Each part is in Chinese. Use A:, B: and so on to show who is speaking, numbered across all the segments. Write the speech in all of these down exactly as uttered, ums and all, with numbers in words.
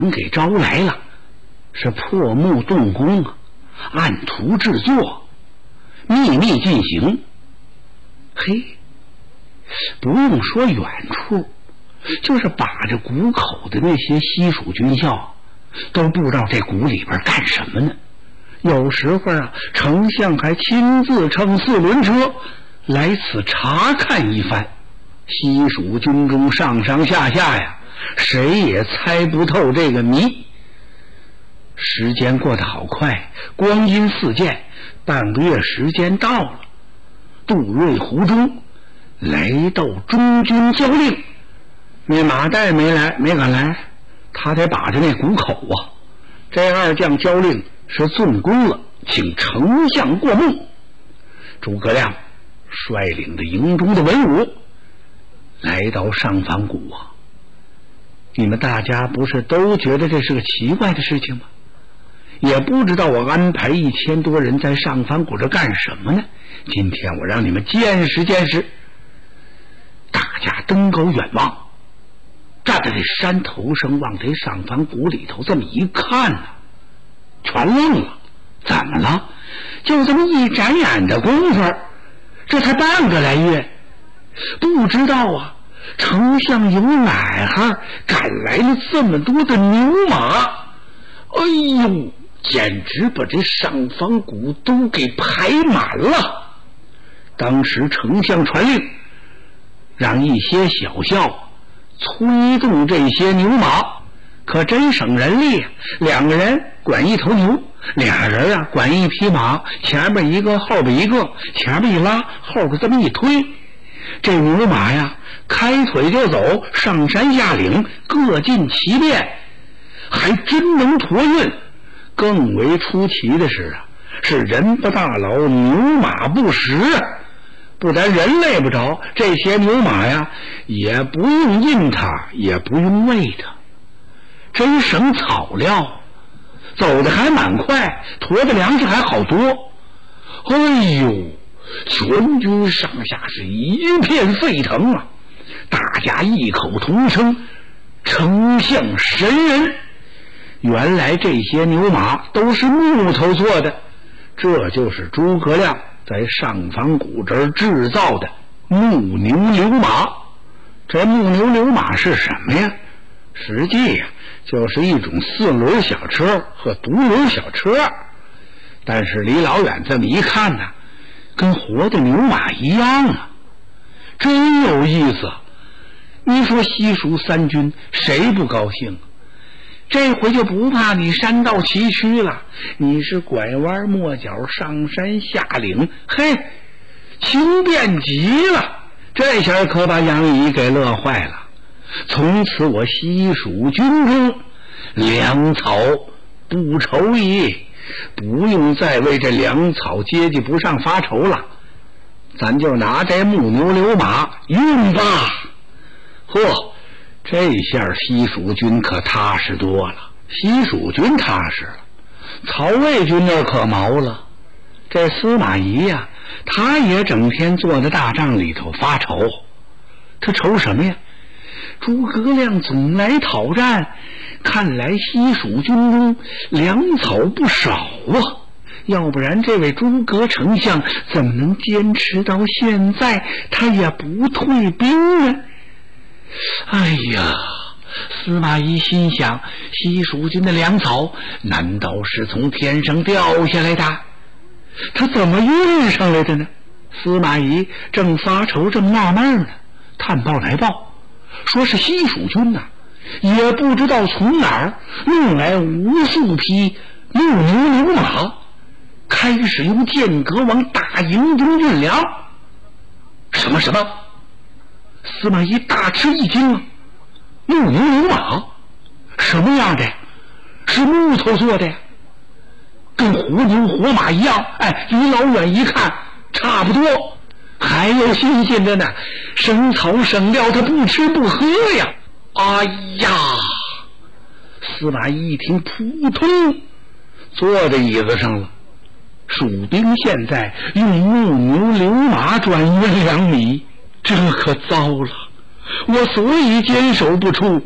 A: 给招来了，是破木动工啊，按图制作，秘密进行。嘿，不用说远处，就是把着谷口的那些西蜀军校都不知道这谷里边干什么呢。有时候啊，丞相还亲自乘四轮车来此查看一番。西蜀军中上上下下呀，谁也猜不透这个谜。时间过得好快，光阴似箭，半个月时间到了。杜瑞湖中来到中军交令，那马岱没来，没敢来，他得把着那谷口啊。这二将交令是纵功了，请丞相过目。诸葛亮率领着营中的文武来到上房谷啊。你们大家不是都觉得这是个奇怪的事情吗？也不知道我安排一千多人在上房谷这干什么呢？今天我让你们见识见识。大家登高远望，站在这山头上，往这上房谷里头这么一看呢、啊，全愣了。怎么了？就这么一眨眼的功夫，这才半个来月，不知道啊，丞相有哪哈赶来了这么多的牛马，哎呦，简直把这上房谷都给排满了。当时丞相传令，让一些小校催动这些牛马，可真省人力，两个人管一头牛，俩人啊管一匹马，前边一个后边一个，前边一拉，后边这么一推，这牛马呀开腿就走，上山下岭，各尽其便，还真能驮运。更为出奇的是啊，是人不大劳，牛马不食啊。不但人累不着，这些牛马呀也不用印它，也不用喂它，真省草料，走得还蛮快，驮的粮食还好多。哎呦，全军上下是一片沸腾啊！大家异口同声，丞相神人。原来这些牛马都是木头做的，这就是诸葛亮在上房谷这儿制造的木牛流马。这木牛流马是什么呀？实际呀、啊，就是一种四轮小车和独轮小车，但是离老远这么一看呢，跟活的牛马一样啊，真有意思。你说西蜀三军谁不高兴？这回就不怕你山道崎岖了，你是拐弯抹角，上山下岭，嘿，轻便极了。这下可把杨仪给乐坏了。从此我西蜀军中粮草不愁矣，不用再为这粮草接济不上发愁了，咱就拿这木牛流马用吧。嚯，这下西蜀军可踏实多了。西蜀军踏实了，曹魏军那可毛了。这司马懿呀、啊，他也整天坐在大帐里头发愁。他愁什么呀？诸葛亮总来讨战，看来西蜀军中粮草不少啊，要不然这位诸葛丞相怎么能坚持到现在，他也不退兵呢？哎呀，司马懿心想，西蜀军的粮草难道是从天上掉下来的？他怎么运上来的呢？司马懿正发愁正纳闷呢，探报来报，说是西蜀军呐、啊，也不知道从哪儿弄来无数匹木牛流马，开始用剑阁往大营中运粮。什么什么？司马懿大吃一惊啊！木牛流马什么样的？是木头做的，跟活牛活马一样。哎，离老远一看差不多。还有新鲜的呢，生草生料他不吃不喝呀。哎呀，司马懿一听，扑通坐在椅子上了。蜀兵现在用木牛流马转运粮米，这可糟了！我所以坚守不出，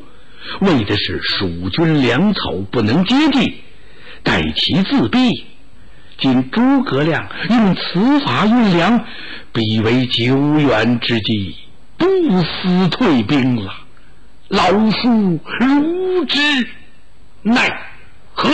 A: 为的是蜀军粮草不能接济，待其自毙。今诸葛亮用此法运粮，必为久远之计，不思退兵了。老夫如之奈何？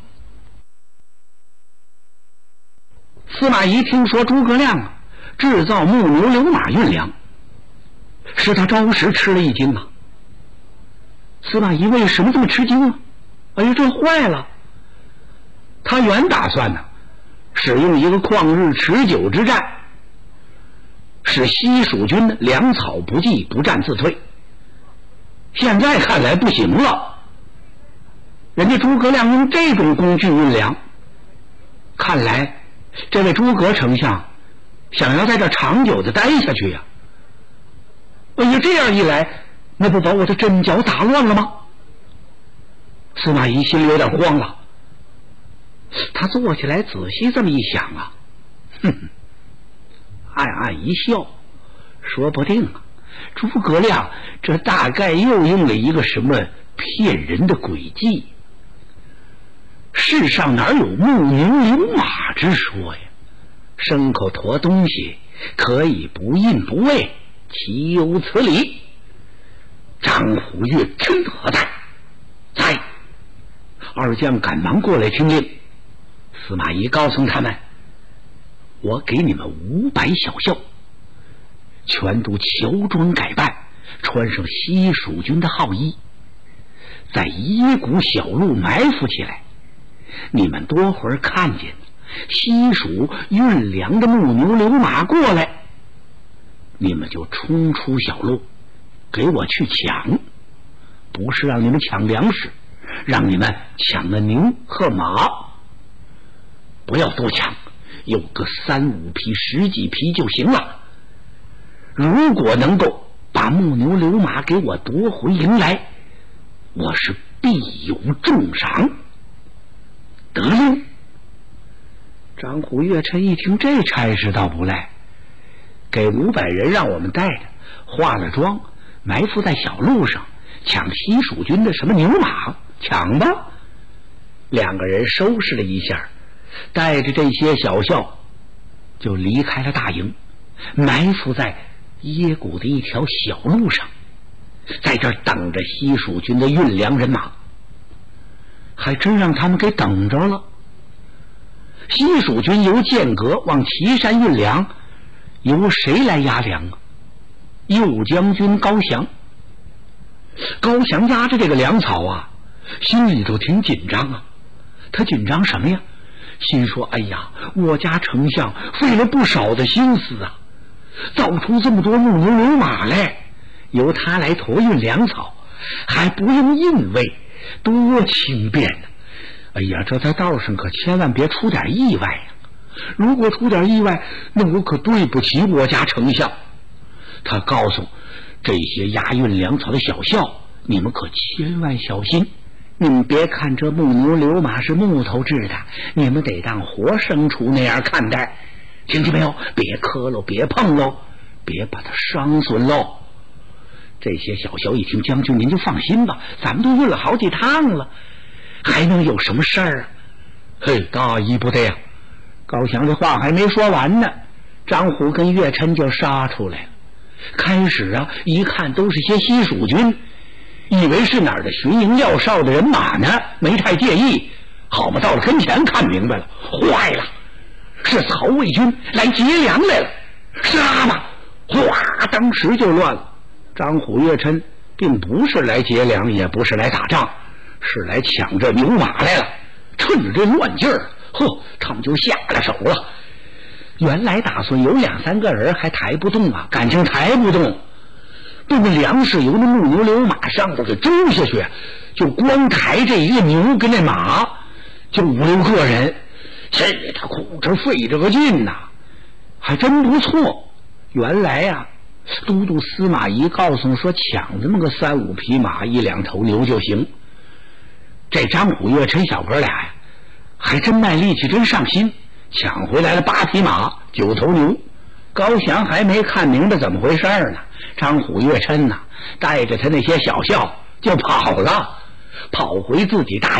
A: 司马懿听说诸葛亮啊制造木牛流马运粮，使他着实吃了一惊啊。司马懿为什么这么吃惊啊？哎呀，这坏了！他原打算呢使用一个旷日持久之战，使西蜀军的粮草不济，不战自退。现在看来不行了，人家诸葛亮用这种工具运粮，看来这位诸葛丞相想要在这长久的待下去呀、啊。哎呀，这样一来，那不把我的阵脚打乱了吗？司马懿心里有点慌了。他坐起来仔细这么一想啊，哼，暗暗一笑，说不定啊，诸葛亮这大概又用了一个什么骗人的诡计。世上哪有木牛流马之说呀？牲口驮东西可以不印不喂，岂有此理？张虎、岳琛何在？在。二将赶忙过来听令。司马懿告诉他们，我给你们五百小校，全都乔装改扮，穿上西蜀军的号衣，在野谷小路埋伏起来。你们多会儿看见西蜀运粮的木牛流马过来，你们就冲出小路，给我去抢。不是让你们抢粮食，让你们抢了牛和马。不要多抢，有个三五匹十几匹就行了。如果能够把木牛流马给我夺回营来，我是必有重赏。得令。张虎、岳琛一听这差事倒不赖，给五百人让我们带着，化了妆，埋伏在小路上，抢西蜀军的什么牛马，抢吧。两个人收拾了一下，带着这些小校就离开了大营，埋伏在野谷的一条小路上，在这儿等着西蜀军的运粮人马。还真让他们给等着了。西蜀军由剑阁往岐山运粮，由谁来押粮啊？右将军高翔。高翔押着这个粮草啊，心里头挺紧张啊。他紧张什么呀？心说，哎呀，我家丞相费了不少的心思啊，造出这么多木牛流马来，由他来驮运粮草，还不用印卫，多轻便呢、啊！哎呀，这在道上可千万别出点意外呀、啊！如果出点意外，那我可对不起我家丞相。他告诉这些押运粮草的小校，你们可千万小心，你们别看这木牛流马是木头制的，你们得当活牲畜那样看待，听见没有？别磕喽，别碰喽，别把它伤损喽。这些小校一听，将军您就放心吧，咱们都运了好几趟了，还能有什么事儿啊？嘿，大意不得呀！高翔这话还没说完呢，张虎跟岳琛就杀出来了。开始啊，一看都是些西蜀军，以为是哪儿的巡营廖少的人马呢，没太介意。好嘛，到了跟前看明白了，坏了，是曹魏军来劫粮来了，杀吧！哗，当时就乱了。张虎、岳琛并不是来劫粮，也不是来打仗，是来抢这牛马来了。趁着这乱劲儿，呵，他们就下了手了。原来打算有两三个人还抬不动啊，感情抬不动，把那粮食由那木牛流马上头给周下去，就光抬这一个牛跟那马，就五六个人，这他苦着费着个劲呐、啊，还真不错。原来呀、啊。都督司马懿告诉说，抢这么个三五匹马，一两头牛就行。这张虎、岳琛小哥俩呀，还真卖力气，真上心，抢回来了八匹马，九头牛。高翔还没看明白怎么回事呢，张虎、岳琛呐，带着他那些小校就跑了，跑回自己大